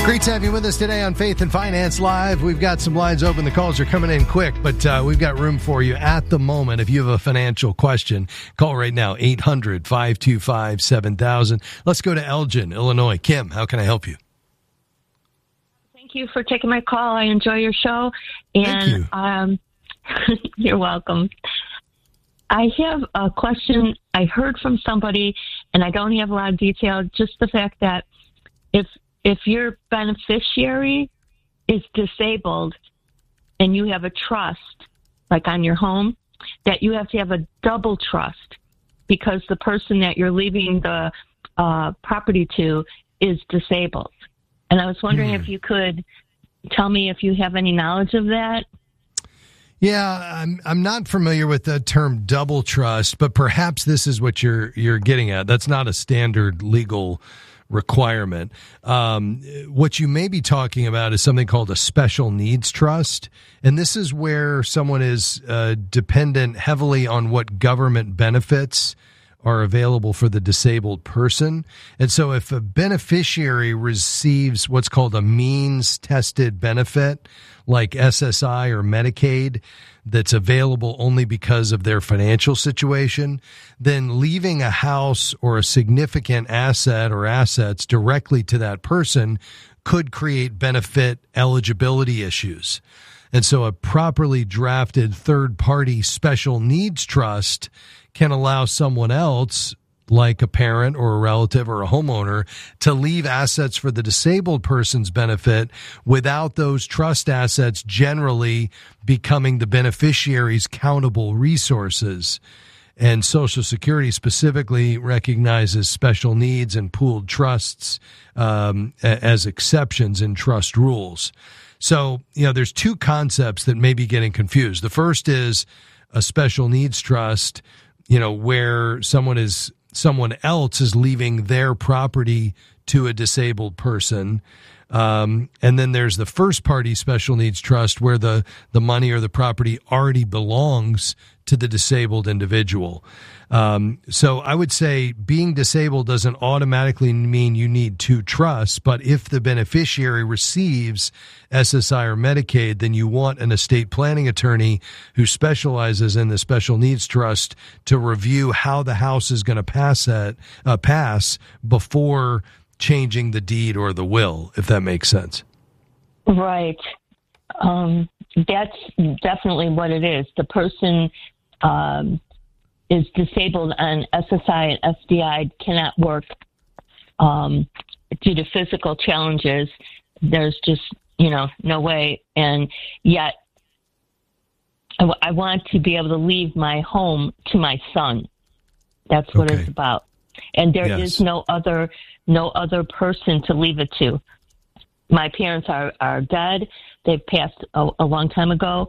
Great to have you with us today on Faith and Finance Live. We've got some lines open. The calls are coming in quick, but we've got room for you at the moment. If you have a financial question, call right now, 800-525-7000. Let's go to Elgin, Illinois. Kim, how can I help you? Thank you for taking my call. I enjoy your show. And Thank you. You're welcome. I have a question. I heard from somebody, and I don't have a lot of detail, just the fact that if your beneficiary is disabled and you have a trust, like on your home, that you have to have a double trust because the person that you're leaving the property to is disabled. And I was wondering if you could tell me if you have any knowledge of that. Yeah, I'm not familiar with the term double trust, but perhaps this is what you're getting at. That's not a standard legal requirement. What you may be talking about is something called a special needs trust. And this is where someone is dependent heavily on what government benefits are available for the disabled person. And so if a beneficiary receives what's called a means-tested benefit, like SSI or Medicaid, that's available only because of their financial situation, then leaving a house or a significant asset or assets directly to that person could create benefit eligibility issues. And so a properly drafted third-party special needs trust can allow someone else, like a parent or a relative or a homeowner, to leave assets for the disabled person's benefit without those trust assets generally becoming the beneficiary's countable resources. And Social Security specifically recognizes special needs and pooled trusts as exceptions in trust rules. So, there's two concepts that may be getting confused. The first is a special needs trust, where someone else is leaving their property to a disabled person. And then there's the first party special needs trust where the money or the property already belongs to the disabled individual. So I would say being disabled doesn't automatically mean you need two trusts, but if the beneficiary receives SSI or Medicaid, then you want an estate planning attorney who specializes in the special needs trust to review how the house is going to pass before changing the deed or the will, if that makes sense. Right. That's definitely what it is. The person is disabled on SSI and SDI, cannot work due to physical challenges. There's just, no way. And yet I want to be able to leave my home to my son. That's what it's about. And there is no other person to leave it to. My parents are dead. They've passed a long time ago.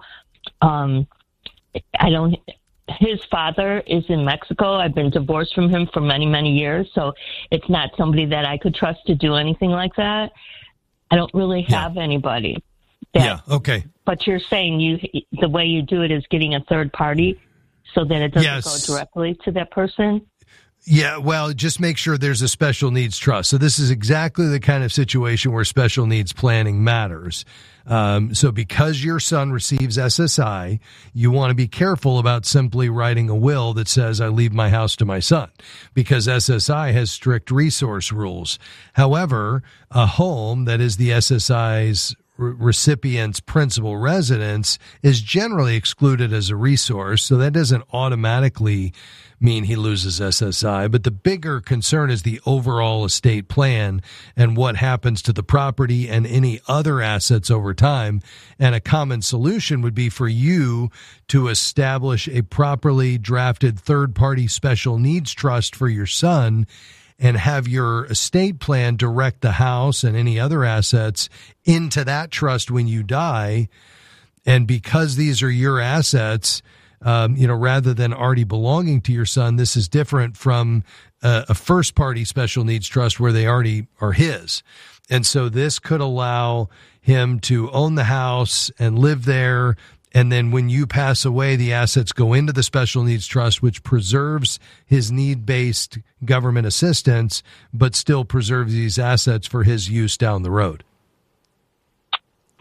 His father is in Mexico. I've been divorced from him for many, many years. So it's not somebody that I could trust to do anything like that. I don't really have anybody. But you're saying the way you do it is getting a third party so that it doesn't go directly to that person? Yeah, well, just make sure there's a special needs trust. So this is exactly the kind of situation where special needs planning matters. So because your son receives SSI, you want to be careful about simply writing a will that says, I leave my house to my son, because SSI has strict resource rules. However, a home that is the SSI's recipient's principal residence is generally excluded as a resource, so that doesn't automatically mean he loses SSI. But the bigger concern is the overall estate plan and what happens to the property and any other assets over time. And a common solution would be for you to establish a properly drafted third-party special needs trust for your son and have your estate plan direct the house and any other assets into that trust when you die. And because these are your assets, rather than already belonging to your son, this is different from a first party special needs trust where they already are his. And so this could allow him to own the house and live there. And then when you pass away, the assets go into the special needs trust, which preserves his need-based government assistance, but still preserves these assets for his use down the road.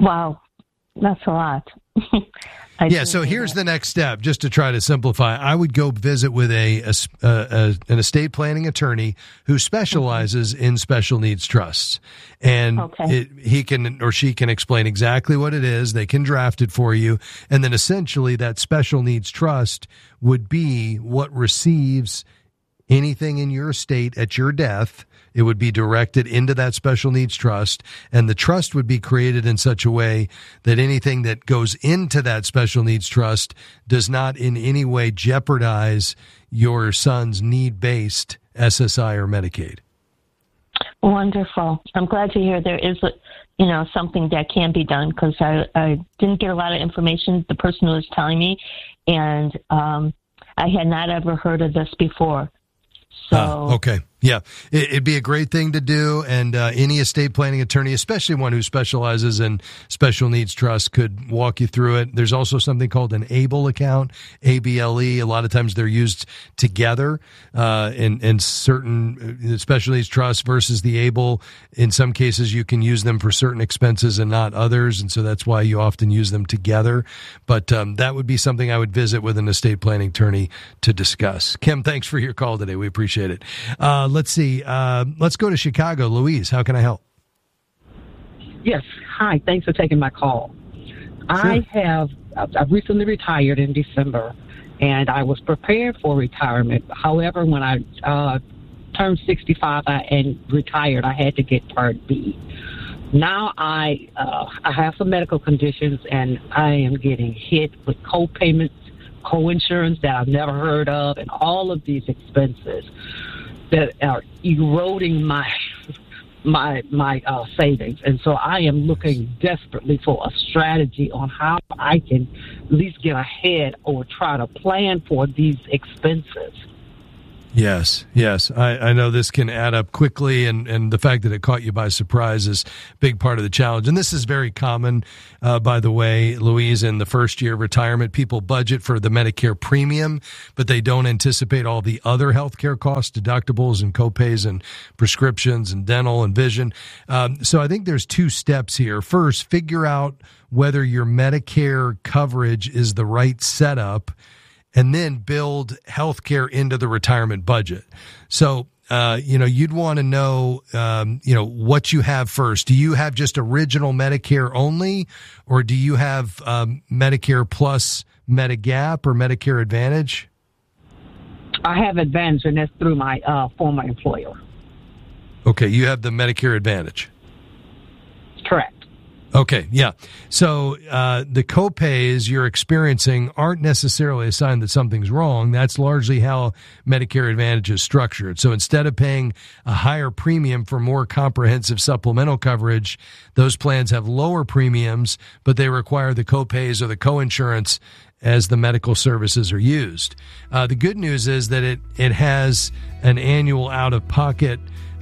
Wow, that's a lot. So here's the next step, just to try to simplify. I would go visit with an estate planning attorney who specializes in special needs trusts. And he can or she can explain exactly what it is. They can draft it for you. And then essentially that special needs trust would be what receives anything in your estate at your death. It would be directed into that special needs trust, and the trust would be created in such a way that anything that goes into that special needs trust does not in any way jeopardize your son's need-based SSI or Medicaid. Wonderful. I'm glad to hear there is, something that can be done, because I didn't get a lot of information, the person who was telling me, and I had not ever heard of this before. So, okay. Yeah, it'd be a great thing to do, and any estate planning attorney, especially one who specializes in special needs trusts, could walk you through it. There's also something called an ABLE account, ABLE. A lot of times they're used together in certain special needs trusts versus the ABLE. In some cases, you can use them for certain expenses and not others, and so that's why you often use them together. But that would be something I would visit with an estate planning attorney to discuss. Kim, thanks for your call today. We appreciate it. Let's see. Let's go to Chicago. Louise, how can I help? Yes. Hi. Thanks for taking my call. Sure. I've recently retired in December, and I was prepared for retirement. However, when I turned 65 and retired, I had to get Part B. Now I have some medical conditions, and I am getting hit with co-payments, co-insurance that I've never heard of, and all of these expenses that are eroding my savings. And so I am looking desperately for a strategy on how I can at least get ahead or try to plan for these expenses. Yes. I know this can add up quickly, and the fact that it caught you by surprise is a big part of the challenge. And this is very common, by the way, Louise, in the first year of retirement. People budget for the Medicare premium, but they don't anticipate all the other healthcare costs, deductibles and copays and prescriptions and dental and vision. So I think there's two steps here. First, figure out whether your Medicare coverage is the right setup, and then build healthcare into the retirement budget. So, you'd want to know, what you have first. Do you have just original Medicare only, or do you have Medicare plus Medigap or Medicare Advantage? I have Advantage, and that's through my former employer. Okay, you have the Medicare Advantage. Correct. Okay, yeah. So the copays you're experiencing aren't necessarily a sign that something's wrong. That's largely how Medicare Advantage is structured. So instead of paying a higher premium for more comprehensive supplemental coverage, those plans have lower premiums, but they require the copays or the coinsurance as the medical services are used. The good news is that it has an annual out-of-pocket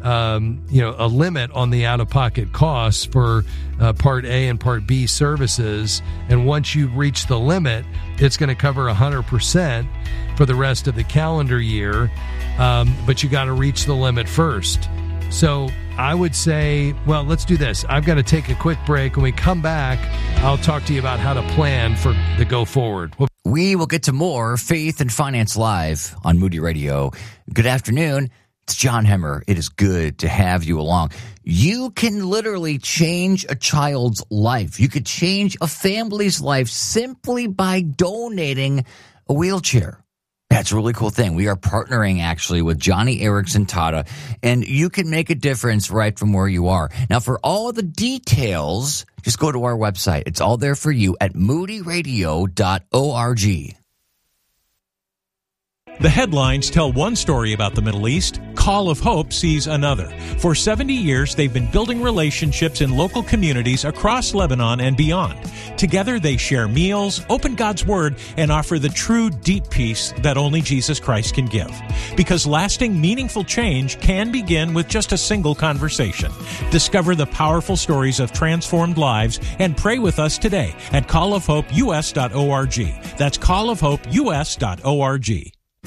a limit on the out-of-pocket costs for Part A and Part B services. And once you reach the limit, it's going to cover 100% for the rest of the calendar year. But you got to reach the limit first. So I would say, well, let's do this. I've got to take a quick break. When we come back, I'll talk to you about how to plan for the go forward. We will get to more Faith and Finance Live on Moody Radio. Good afternoon. It's John Hemmer. It is good to have you along. You can literally change a child's life. You could change a family's life simply by donating a wheelchair. That's a really cool thing. We are partnering actually with Johnny Erickson Tata, and you can make a difference right from where you are. Now, for all the details, just go to our website. It's all there for you at moodyradio.org. The headlines tell one story about the Middle East. Call of Hope sees another. For 70 years, they've been building relationships in local communities across Lebanon and beyond. Together, they share meals, open God's Word, and offer the true, deep peace that only Jesus Christ can give. Because lasting, meaningful change can begin with just a single conversation. Discover the powerful stories of transformed lives and pray with us today at callofhopeus.org. That's callofhopeus.org.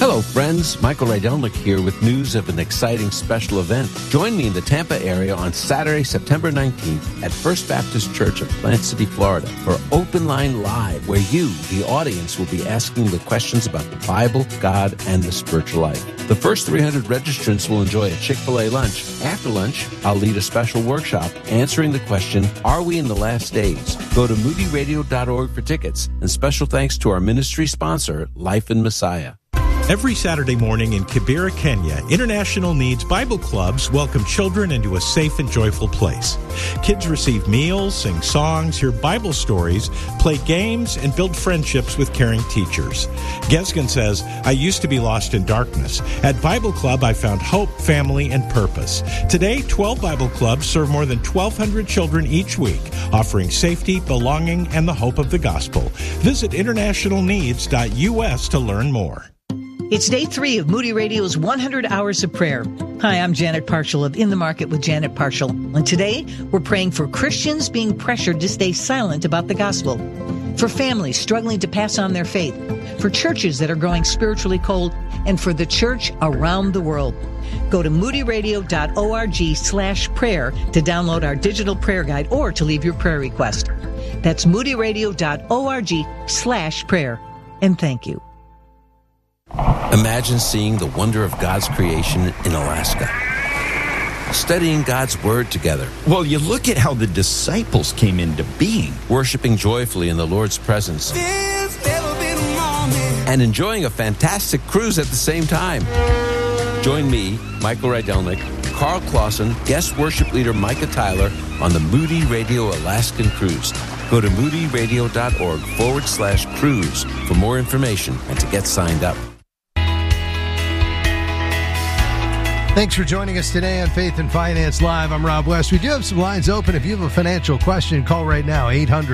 Hello, friends. Michael Rydelnik here with news of an exciting special event. Join me in the Tampa area on Saturday, September 19th at First Baptist Church of Plant City, Florida for Open Line Live, where you, the audience, will be asking the questions about the Bible, God, and the spiritual life. The first 300 registrants will enjoy a Chick-fil-A lunch. After lunch, I'll lead a special workshop answering the question, are we in the last days? Go to moodyradio.org for tickets. And special thanks to our ministry sponsor, Life in Messiah. Every Saturday morning in Kibera, Kenya, International Needs Bible Clubs welcome children into a safe and joyful place. Kids receive meals, sing songs, hear Bible stories, play games, and build friendships with caring teachers. Gesgen says, I used to be lost in darkness. At Bible Club, I found hope, family, and purpose. Today, 12 Bible Clubs serve more than 1,200 children each week, offering safety, belonging, and the hope of the gospel. Visit internationalneeds.us to learn more. It's day 3 of Moody Radio's 100 Hours of Prayer. Hi, I'm Janet Parshall of In the Market with Janet Parshall. And today, we're praying for Christians being pressured to stay silent about the gospel, for families struggling to pass on their faith, for churches that are growing spiritually cold, and for the church around the world. Go to moodyradio.org/prayer to download our digital prayer guide or to leave your prayer request. That's moodyradio.org/prayer. And thank you. Imagine seeing the wonder of God's creation in Alaska. Studying God's Word together. Well, you look at how the disciples came into being. Worshiping joyfully in the Lord's presence. And enjoying a fantastic cruise at the same time. Join me, Michael Rydelnik, Carl Clausen, guest worship leader Micah Tyler on the Moody Radio Alaskan Cruise. Go to moodyradio.org/cruise for more information and to get signed up. Thanks for joining us today on Faith and Finance Live. I'm Rob West. We do have some lines open. If you have a financial question, call right now,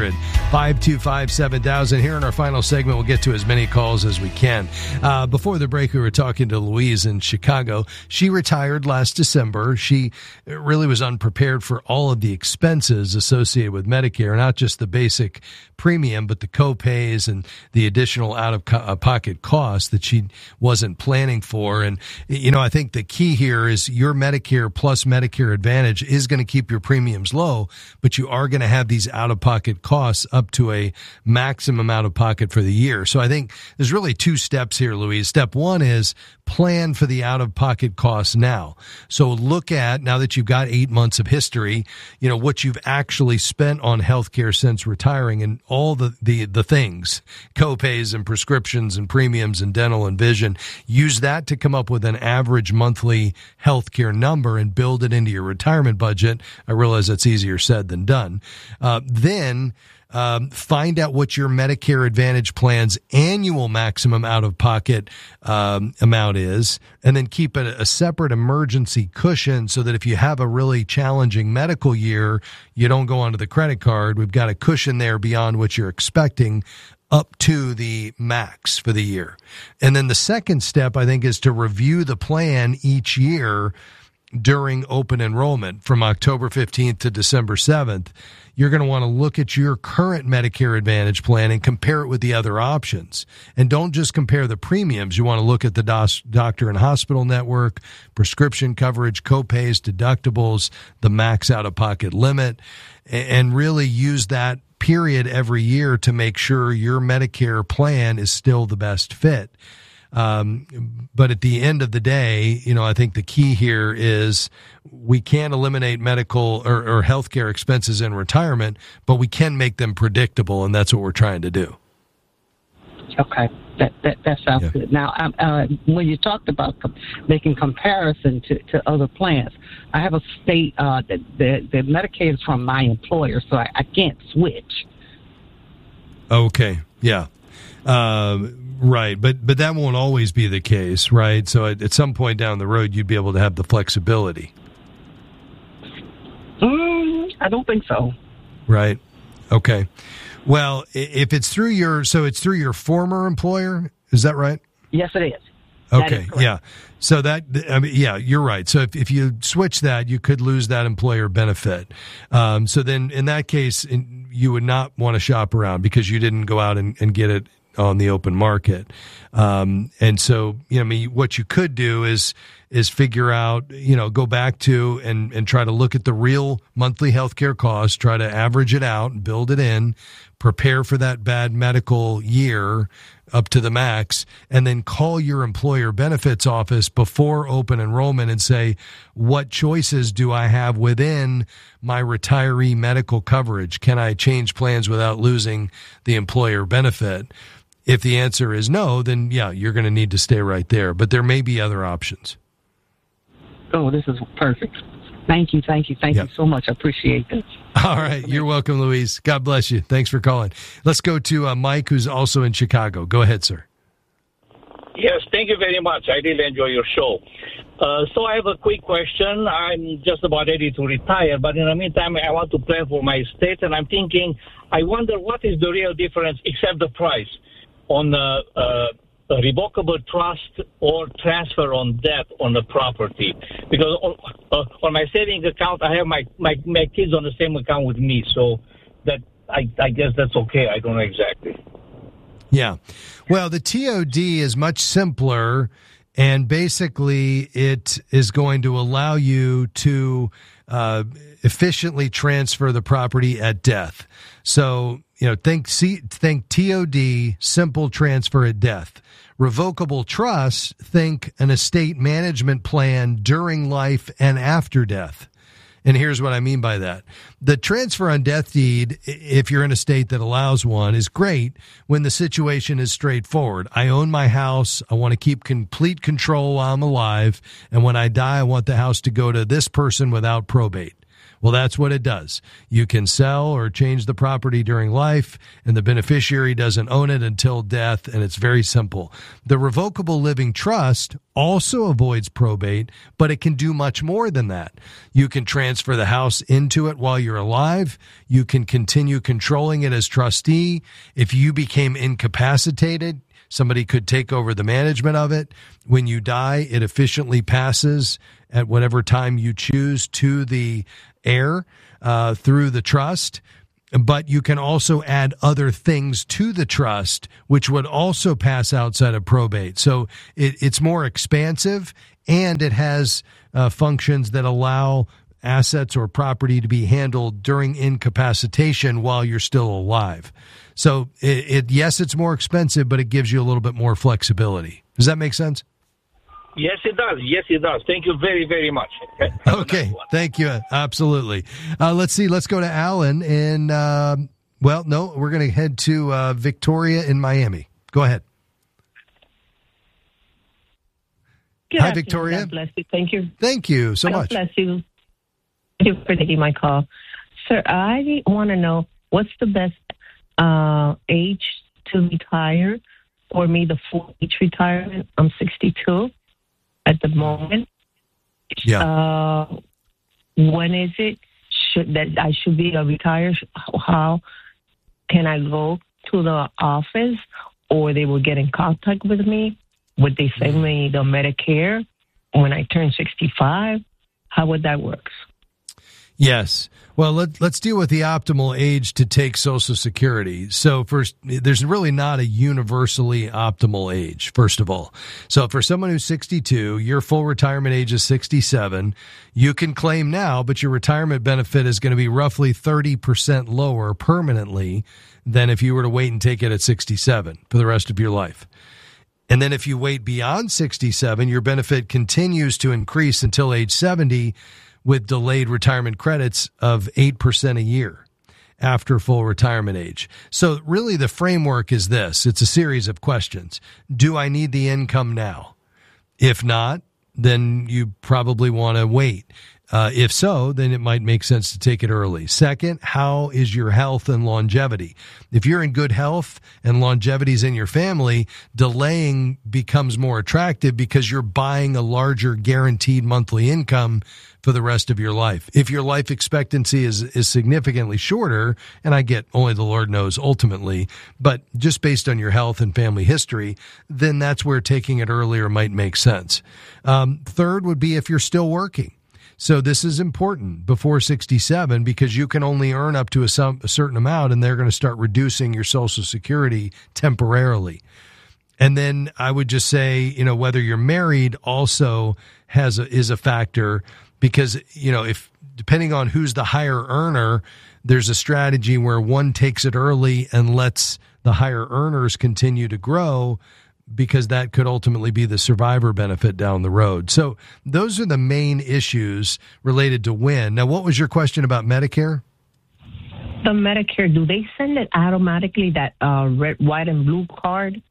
800-525-7000. Here in our final segment, we'll get to as many calls as we can. Before the break, we were talking to Louise in Chicago. She retired last December. She really was unprepared for all of the expenses associated with Medicare, not just the basic premium, but the co-pays and the additional out-of-pocket costs that she wasn't planning for. And, you know, I think the key here is your Medicare plus Medicare Advantage is going to keep your premiums low, but you are going to have these out-of-pocket costs up to a maximum out-of-pocket for the year. So I think there's really 2 steps here, Louise. Step 1 is plan for the out-of-pocket costs now. So look at, now that you've got 8 months of history, you know, what you've actually spent on healthcare since retiring and all the things, co-pays and prescriptions and premiums and dental and vision. Use that to come up with an average monthly healthcare number and build it into your retirement budget. I realize that's easier said than done. Then find out what your Medicare Advantage plan's annual maximum out-of-pocket amount is, and then keep a separate emergency cushion so that if you have a really challenging medical year, you don't go onto the credit card. We've got a cushion there beyond what you're expecting up to the max for the year. And then the second step, I think, is to review the plan each year during open enrollment from October 15th to December 7th. You're going to want to look at your current Medicare Advantage plan and compare it with the other options. And don't just compare the premiums. You want to look at the doctor and hospital network, prescription coverage, co-pays, deductibles, the max out-of-pocket limit, and really use that period every year to make sure your Medicare plan is still the best fit. But at the end of the day, you know, I think the key here is we can't eliminate medical or healthcare expenses in retirement, but we can make them predictable, and that's what we're trying to do. Okay, that sounds good. Now, when you talked about making comparison to other plans, I have a state that the Medicaid is from my employer, so I can't switch. Okay, yeah. Right, but that won't always be the case, right? So at some point down the road, you'd be able to have the flexibility. I don't think so. Right. Okay. Well, if it's through your former employer, is that right? Yes, it is. Okay. Yeah. So you're right. So if you switch that, you could lose that employer benefit. So then in that case, you would not want to shop around because you didn't go out and get it on the open market. And so, what you could do is figure out, go back to and try to look at the real monthly healthcare costs, try to average it out and build it in, prepare for that bad medical year up to the max, and then call your employer benefits office before open enrollment and say, what choices do I have within my retiree medical coverage? Can I change plans without losing the employer benefit? If the answer is no, then you're going to need to stay right there. But there may be other options. Oh, this is perfect. Thank you so much. I appreciate this. All right. You're welcome, Louise. God bless you. Thanks for calling. Let's go to Mike, who's also in Chicago. Go ahead, sir. Yes, thank you very much. I really enjoy your show. So I have a quick question. I'm just about ready to retire, but in the meantime, I want to plan for my estate, and I'm thinking, I wonder what is the real difference, except the price, on a revocable trust or transfer on debt on the property. Because on my savings account, I have my kids on the same account with me, so that I guess that's okay. I don't know exactly. Yeah. Well, the TOD is much simpler, and basically it is going to allow you to efficiently transfer the property at death. So, think TOD, simple transfer at death. Revocable trust, think an estate management plan during life and after death. And here's what I mean by that. The transfer on death deed, if you're in a state that allows one, is great when the situation is straightforward. I own my house. I want to keep complete control while I'm alive. And when I die, I want the house to go to this person without probate. Well, that's what it does. You can sell or change the property during life, and the beneficiary doesn't own it until death, and it's very simple. The revocable living trust also avoids probate, but it can do much more than that. You can transfer the house into it while you're alive. You can continue controlling it as trustee. If you became incapacitated, somebody could take over the management of it. When you die, it efficiently passes at whatever time you choose to the heir through the trust. But you can also add other things to the trust, which would also pass outside of probate. So it's more expansive, and it has functions that allow assets or property to be handled during incapacitation while you're still alive. So yes, it's more expensive, but it gives you a little bit more flexibility. Does that make sense? Yes, it does. Yes, it does. Thank you very, very much. Okay. Thank you. Absolutely. Let's see. Let's go to Alan in, we're going to head to Victoria in Miami. Go ahead. Hi, Victoria. God bless you. Thank you. Thank you so much. God bless you. Thank you for taking my call. Sir, I want to know what's the best age to retire for me, the full age retirement. I'm 62 at the moment. Yeah. When is it that I should be retired? How can I go to the office, or they will get in contact with me? Would they send me the Medicare when I turn 65? How would that work? Yes. Well, let's deal with the optimal age to take Social Security. So first, there's really not a universally optimal age, first of all. So for someone who's 62, your full retirement age is 67. You can claim now, but your retirement benefit is going to be roughly 30% lower permanently than if you were to wait and take it at 67 for the rest of your life. And then if you wait beyond 67, your benefit continues to increase until age 70, with delayed retirement credits of 8% a year after full retirement age. So really the framework is this. It's a series of questions. Do I need the income now? If not, then you probably want to wait. If so, then it might make sense to take it early. Second, how is your health and longevity? If you're in good health and longevity is in your family, delaying becomes more attractive because you're buying a larger guaranteed monthly income for the rest of your life. If your life expectancy is significantly shorter, and I get only the Lord knows ultimately, but just based on your health and family history, then that's where taking it earlier might make sense. Third would be if you're still working. So this is important before 67 because you can only earn up to a certain amount, and they're going to start reducing your Social Security temporarily. And then I would just say, whether you're married also is a factor because, if depending on who's the higher earner, there's a strategy where one takes it early and lets the higher earners continue to grow because that could ultimately be the survivor benefit down the road. So those are the main issues related to when. Now, what was your question about Medicare? The Medicare, do they send it automatically, that red, white, and blue card?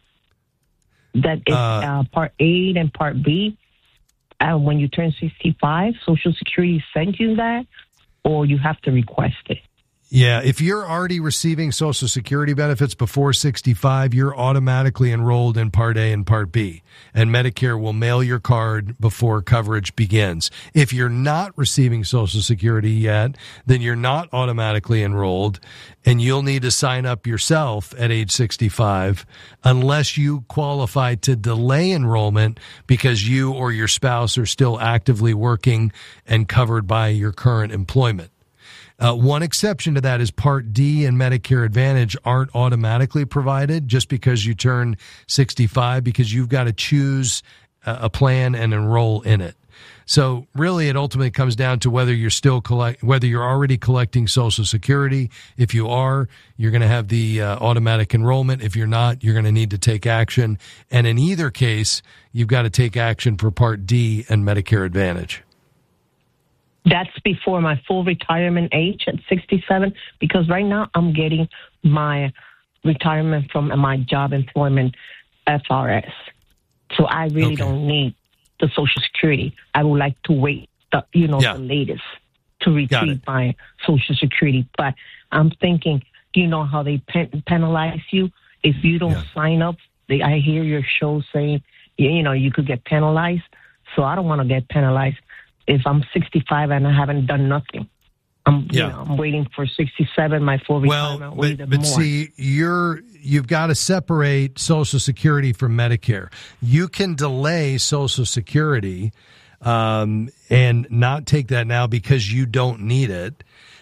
That is Part A and Part B? When you turn 65, Social Security sends you that, or you have to request it? Yeah, if you're already receiving Social Security benefits before 65, you're automatically enrolled in Part A and Part B, and Medicare will mail your card before coverage begins. If you're not receiving Social Security yet, then you're not automatically enrolled, and you'll need to sign up yourself at age 65 unless you qualify to delay enrollment because you or your spouse are still actively working and covered by your current employment. One exception to that is Part D and Medicare Advantage aren't automatically provided just because you turn 65, because you've got to choose a plan and enroll in it. So really, it ultimately comes down to whether you're already collecting Social Security. If you are, you're going to have the automatic enrollment. If you're not, you're going to need to take action. And in either case, you've got to take action for Part D and Medicare Advantage. That's before my full retirement age at 67, because right now I'm getting my retirement from my job employment FRS. So I really don't need the Social Security. I would like to wait, the latest to retrieve my Social Security. But I'm thinking, do you know how they penalize you if you don't sign up? I hear your show saying, you could get penalized. So I don't want to get penalized. If I'm 65 and I haven't done nothing, I'm waiting for 67, my full retirement. But see, you've got to separate Social Security from Medicare. You can delay Social Security and not take that now because you don't need it.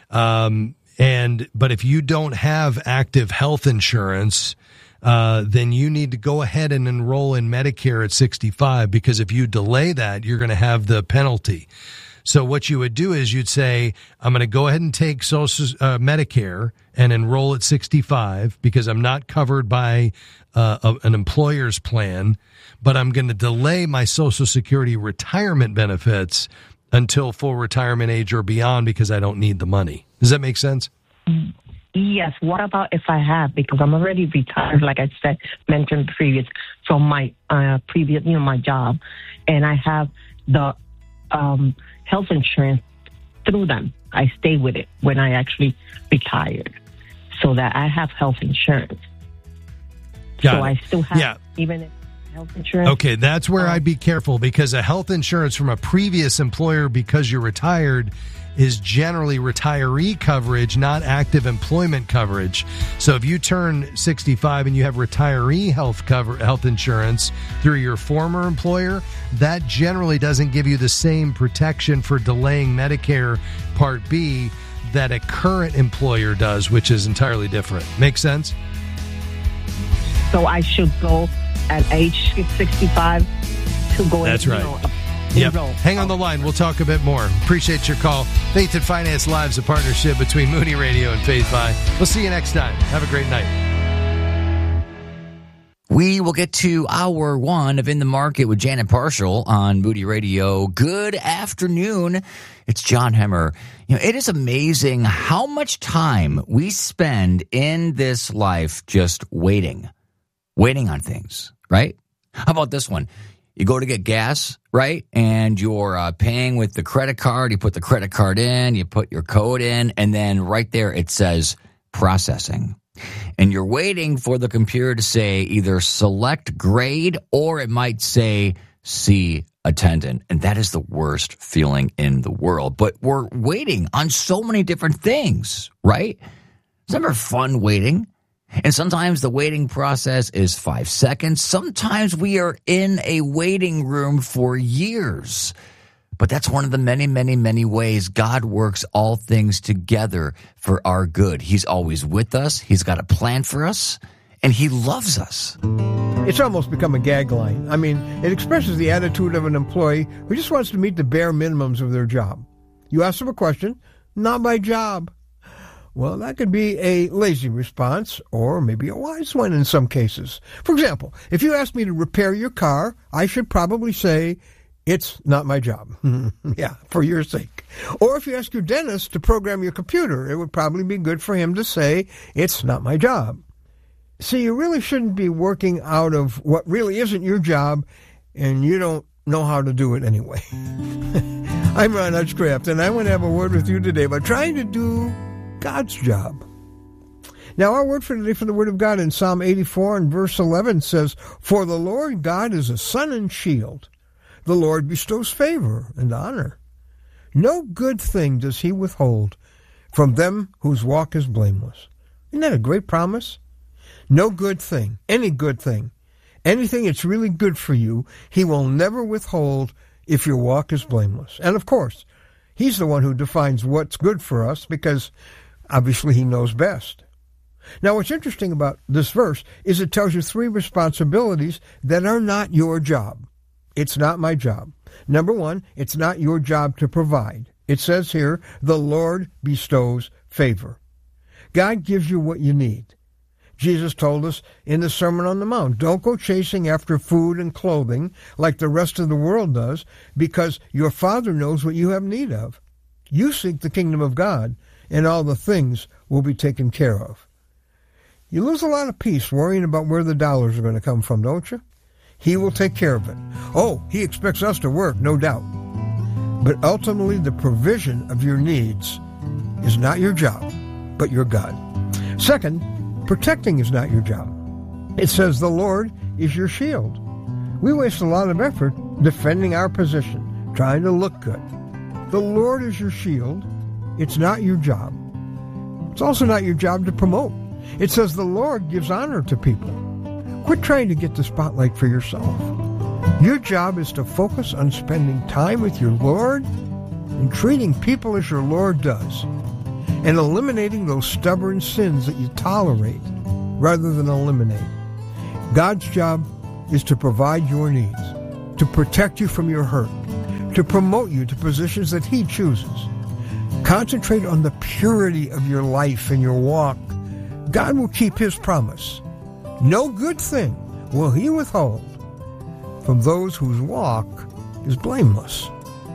But if you don't have active health insurance, then you need to go ahead and enroll in Medicare at 65, because if you delay that, you're going to have the penalty. So what you would do is you'd say, I'm going to go ahead and take Medicare and enroll at 65 because I'm not covered by an employer's plan, but I'm going to delay my Social Security retirement benefits until full retirement age or beyond because I don't need the money. Does that make sense? Yes. What about if I have, because I'm already retired, like I said, mentioned previous, from my previous, my job, and I have the health insurance through them. I stay with it when I actually retired, so that I have health insurance. I still have, even if health insurance. Okay, that's where I'd be careful, because a health insurance from a previous employer, because you're retired, is generally retiree coverage, not active employment coverage. So if you turn 65 and you have retiree health insurance through your former employer, that generally doesn't give you the same protection for delaying Medicare Part B that a current employer does, which is entirely different. Make sense? So I should go at age 65 to go. That's right. Yep. Hang on the line. We'll talk a bit more. Appreciate your call. Faith and Finance Live is a partnership between Moody Radio and Faith Fi. We'll see you next time. Have a great night. We will get to hour one of In the Market with Janet Parshall on Moody Radio. Good afternoon. It's John Hemmer. It is amazing how much time we spend in this life just waiting on things, right? How about this one? You go to get gas, right? And you're paying with the credit card. You put the credit card in, you put your code in, and then right there it says processing. And you're waiting for the computer to say either select grade, or it might say see attendant. And that is the worst feeling in the world. But we're waiting on so many different things, right? It's never fun waiting. And sometimes the waiting process is 5 seconds. Sometimes we are in a waiting room for years. But that's one of the many, many, many ways God works all things together for our good. He's always with us. He's got a plan for us, and he loves us. It's almost become a gag line. I mean, it expresses the attitude of an employee who just wants to meet the bare minimums of their job. You ask them a question, not my job. Well, that could be a lazy response, or maybe a wise one in some cases. For example, if you ask me to repair your car, I should probably say, it's not my job. Yeah, for your sake. Or if you ask your dentist to program your computer, it would probably be good for him to say, it's not my job. See, you really shouldn't be working out of what really isn't your job, and you don't know how to do it anyway. I'm Ron Hutchcraft, and I want to have a word with you today about trying to do God's job. Now, our word for today from the Word of God in Psalm 84 and verse 11 says, "For the Lord God is a sun and shield. The Lord bestows favor and honor. No good thing does he withhold from them whose walk is blameless." Isn't that a great promise? No good thing, any good thing, anything that's really good for you, he will never withhold if your walk is blameless. And of course, he's the one who defines what's good for us because obviously he knows best. Now, what's interesting about this verse is it tells you 3 responsibilities that are not your job. It's not my job. Number 1, it's not your job to provide. It says here, the Lord bestows favor. God gives you what you need. Jesus told us in the Sermon on the Mount, don't go chasing after food and clothing like the rest of the world does, because your Father knows what you have need of. You seek the kingdom of God, and all the things will be taken care of. You lose a lot of peace worrying about where the dollars are going to come from, don't you? He will take care of it. Oh, he expects us to work, no doubt. But ultimately, the provision of your needs is not your job, but your God. Second, protecting is not your job. It says the Lord is your shield. We waste a lot of effort defending our position, trying to look good. The Lord is your shield. It's not your job. It's also not your job to promote. It says the Lord gives honor to people. Quit trying to get the spotlight for yourself. Your job is to focus on spending time with your Lord and treating people as your Lord does, and eliminating those stubborn sins that you tolerate rather than eliminate. God's job is to provide your needs, to protect you from your hurt, to promote you to positions that he chooses. Concentrate on the purity of your life and your walk. God will keep his promise. No good thing will he withhold from those whose walk is blameless.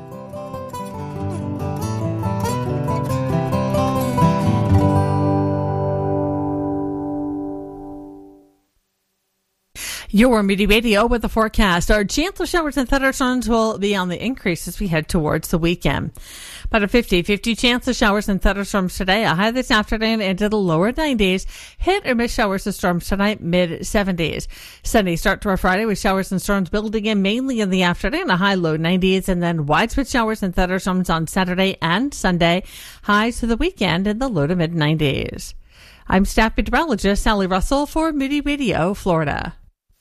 Your Moody Radio with the forecast. Our chance of showers and thunderstorms will be on the increase as we head towards the weekend. About a 50-50 chance of showers and thunderstorms today. A high this afternoon into the lower 90s. Hit or miss showers and storms tonight, mid-70s. Sunday start to our Friday with showers and storms building in mainly in the afternoon. A high low 90s, and then widespread showers and thunderstorms on Saturday and Sunday. Highs for the weekend in the low to mid-90s. I'm staff meteorologist Sally Russell for Moody Radio, Florida.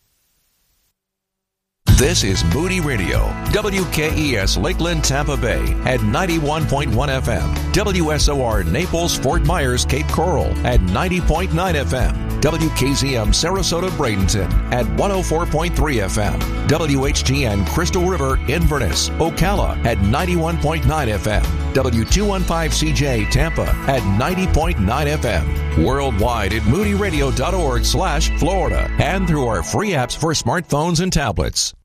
This is Moody Radio, WKES Lakeland, Tampa Bay at 91.1 FM, WSOR Naples, Fort Myers, Cape Coral at 90.9 FM, WKZM Sarasota, Bradenton at 104.3 FM, WHGN Crystal River, Inverness, Ocala at 91.9 FM, W215CJ Tampa at 90.9 FM, worldwide at moodyradio.org/Florida, and through our free apps for smartphones and tablets.